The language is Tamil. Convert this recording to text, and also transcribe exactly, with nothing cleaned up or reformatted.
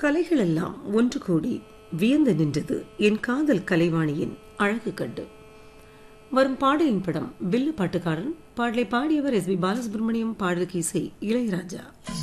கலைகளெல்லாம் ஒன்று கூடி வியந்து நின்றது என் காதல் கலைவாணியின் அழகு கண்டு. வரும் பாடலின் படம் வில்லு பாட்டுக்காரன். பாடலை பாடியவர் எஸ் பி பாலசுப்ரமணியம். பாடலுக்கு இசை இளையராஜா.